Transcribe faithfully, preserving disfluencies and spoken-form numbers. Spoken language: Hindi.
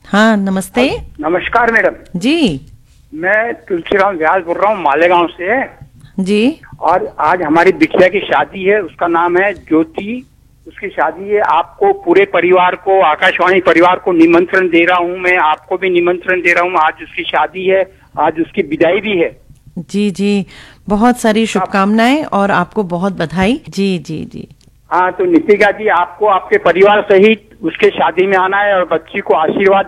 हाँ नमस्ते। नमस्कार मैडम जी मैं तुलसीराम व्यास बोल रहा हूँ मालेगांव से जी। और आज हमारी बिटिया की शादी है। उसका नाम है ज्योति। उसकी शादी है। आपको पूरे परिवार को, आकाशवाणी परिवार को निमंत्रण दे रहा हूँ। मैं आपको भी निमंत्रण दे रहा हूँ। आज उसकी शादी है, आज उसकी विदाई भी है। जी जी, बहुत सारी शुभकामनाएं और आपको बहुत बधाई। जी जी जी। हाँ तो नितिका जी, आपको आपके परिवार सहित उसके शादी में आना है और बच्ची को आशीर्वाद